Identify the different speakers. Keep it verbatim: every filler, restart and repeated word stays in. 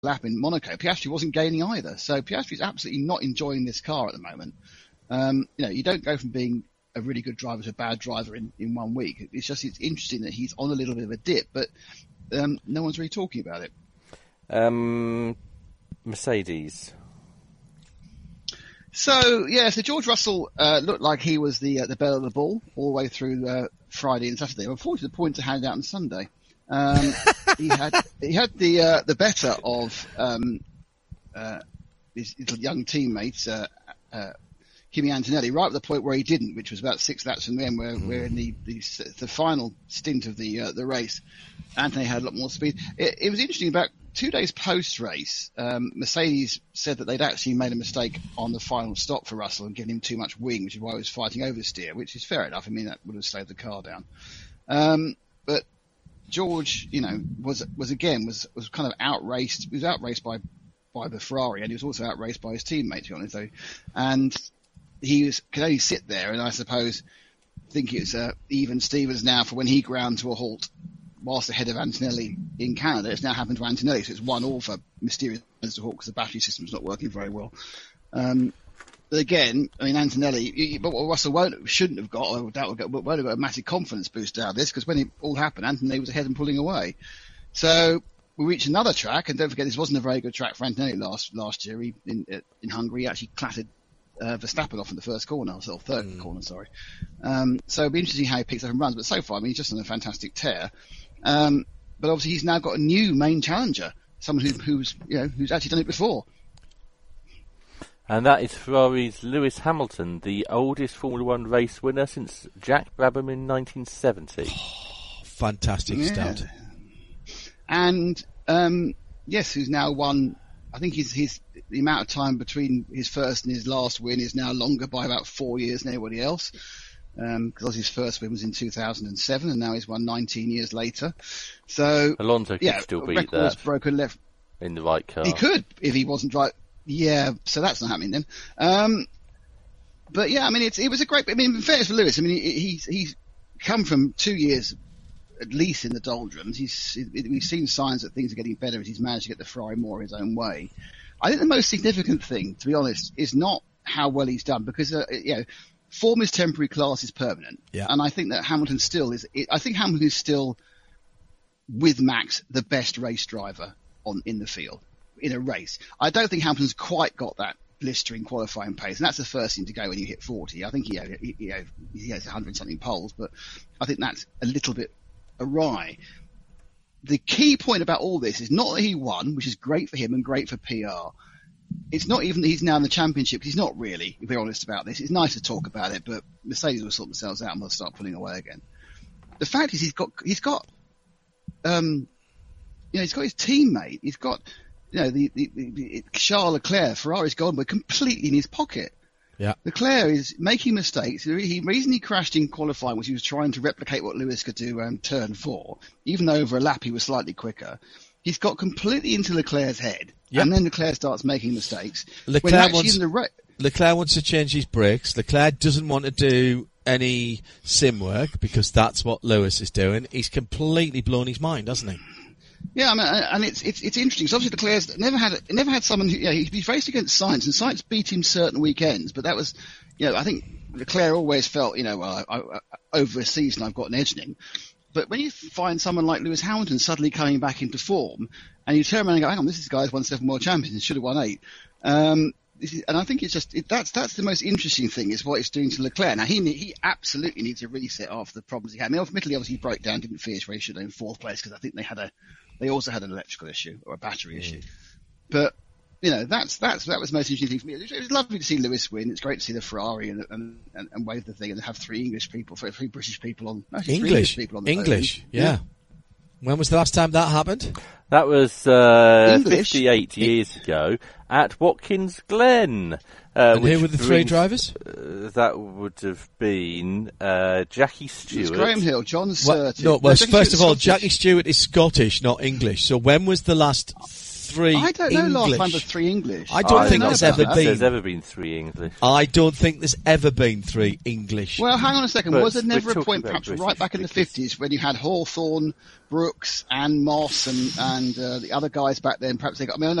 Speaker 1: lap in Monaco, Piastri wasn't gaining either. So Piastri's absolutely not enjoying this car at the moment. Um, you know, you don't go from being a really good driver to a bad driver in, in one week. It's just it's interesting that he's on a little bit of a dip, but um, no one's really talking about it.
Speaker 2: Um, Mercedes.
Speaker 1: So yeah, so George Russell uh, looked like he was the uh, the belle of the ball all the way through uh, Friday and Saturday. Unfortunately, the points are handed out on Sunday. Um, he had he had the uh, the better of um, uh, his, his young teammates, uh, uh, Kimi Antonelli, right at the point where he didn't, which was about six laps from the end, where, mm. where in the, the the final stint of the uh, the race, Anthony had a lot more speed. It, it was interesting. About two days post race, um, Mercedes said that they'd actually made a mistake on the final stop for Russell and given him too much wing, which is why he was fighting over the steer, which is fair enough. I mean, that would have slowed the car down. Um, but George, you know, was was again was was kind of outraced. He was outraced by by the Ferrari, and he was also outraced by his teammate, to be honest. Though, and he was could only sit there, and I suppose think it's uh, even Stevens now for when he ground to a halt whilst ahead of Antonelli in Canada. It's now happened to Antonelli, so it's one all for mysterious to halt because the battery system's not working very well. Um, But again, I mean, Antonelli, but what Russell won't, shouldn't have got, or doubt will won't have got a massive confidence boost out of this, because when it all happened, Antonelli was ahead and pulling away. So we reached another track, and don't forget, this wasn't a very good track for Antonelli last last year. He, in, in Hungary, he actually clattered uh, Verstappen off in the first corner, or third mm. corner, sorry. Um, so it'll be interesting how he picks up and runs. But so far, I mean, he's just on a fantastic tear. Um, but obviously, he's now got a new main challenger, someone who, who's you know who's actually done it before.
Speaker 2: And that is Ferrari's Lewis Hamilton, the oldest Formula One race winner since Jack Brabham in nineteen seventy.
Speaker 3: Oh, fantastic
Speaker 1: yeah.
Speaker 3: start.
Speaker 1: And, um, yes, who's now won, I think his, his, the amount of time between his first and his last win is now longer by about four years than anybody else. Um, because his first win was in two thousand seven, and now he's won nineteen years later. So,
Speaker 2: Alonso could
Speaker 1: yeah,
Speaker 2: still beat
Speaker 1: records
Speaker 2: that
Speaker 1: broken left.
Speaker 2: in the right car.
Speaker 1: He could, if he wasn't right. Yeah, so that's not happening then. Um, but yeah, I mean, it's, it was a great, I mean, in fairness for Lewis, I mean, he, he's, he's come from two years at least in the doldrums. He's, we've seen signs that things are getting better as he's managed to get the Ferrari more his own way. I think the most significant thing, to be honest, is not how well he's done, because, uh, you know, form is temporary, class is permanent.
Speaker 3: Yeah.
Speaker 1: And I think that Hamilton still is, I think Hamilton is still, with Max, the best race driver on, in the field. In a race, I don't think Hamilton's quite got that blistering qualifying pace, and that's the first thing to go when you hit forty. I think he, he, you know, he has one hundred something poles, but I think that's a little bit awry. The key point about all this is not that he won, which is great for him and great for P R. It's not even that he's now in the championship, because he's not really, if we're honest about this. It's nice to talk about it, but Mercedes will sort themselves out and will start pulling away again. The fact is, he's got, he's got, um, you know, he's got his teammate. He's got. You know, the, the, the Charles Leclerc, Ferrari's gone, but completely in his pocket.
Speaker 3: Yeah.
Speaker 1: Leclerc is making mistakes. The reason he crashed in qualifying was he was trying to replicate what Lewis could do around turn four, even though over a lap he was slightly quicker. He's got completely into Leclerc's head, yep. and then Leclerc starts making mistakes.
Speaker 3: Leclerc wants,
Speaker 1: in the re-
Speaker 3: Leclerc wants to change his brakes. Leclerc doesn't want to do any sim work because that's what Lewis is doing. He's completely blown his mind, hasn't he?
Speaker 1: Yeah, I mean, and it's it's it's interesting. So obviously Leclerc's never had never had someone who, you know, he's raced against Sainz, and Sainz beat him certain weekends, but that was, you know, I think Leclerc always felt, you know, well, I, I, over a season I've got an edge in him. But when you find someone like Lewis Hamilton suddenly coming back into form, and you turn around and go, hang on, this guy's won seven world champions, he should have won eight. Um, this is, and I think it's just it, that's that's the most interesting thing is what it's doing to Leclerc. Now he he absolutely needs a reset after the problems he had. I mean, ultimately, obviously, he broke down, didn't finish where he should have in fourth place because I think they had a They also had an electrical issue or a battery mm. issue. But, you know, that's, that's, that was the most interesting thing for me. It was lovely to see Lewis win. It's great to see the Ferrari and, and, and, and wave the thing and have three English people, three British people on, actually
Speaker 3: English,
Speaker 1: three English people on the
Speaker 3: English,
Speaker 1: podium.
Speaker 3: yeah.
Speaker 1: yeah.
Speaker 3: When was the last time that happened?
Speaker 2: That was, uh,
Speaker 1: English.
Speaker 2: fifty-eight years ago at Watkins Glen. Uh,
Speaker 3: and who were the three
Speaker 2: brings,
Speaker 3: drivers?
Speaker 2: Uh, that would have been uh, Jackie Stewart.
Speaker 1: It's Graham Hill, John Surtees.
Speaker 3: Well, no, well,
Speaker 1: no,
Speaker 3: first of all,
Speaker 1: Scottish.
Speaker 3: Jackie Stewart is Scottish, not English. So when was the last three
Speaker 1: I don't know
Speaker 3: English.
Speaker 1: last time there's three English.
Speaker 3: I don't
Speaker 2: I
Speaker 3: think
Speaker 2: don't
Speaker 3: there's
Speaker 2: know
Speaker 3: ever
Speaker 2: if
Speaker 3: been.
Speaker 2: There's ever been three English.
Speaker 3: I don't think there's ever been three English.
Speaker 1: Well, hang on a second.
Speaker 2: But
Speaker 1: was there
Speaker 2: we're
Speaker 1: never a
Speaker 2: talking
Speaker 1: point,
Speaker 2: about
Speaker 1: perhaps
Speaker 2: British
Speaker 1: right back in the
Speaker 2: because-
Speaker 1: fifties, when you had Hawthorne, Brooks, and Moss, and and uh, the other guys back then? Perhaps they got. I mean, I know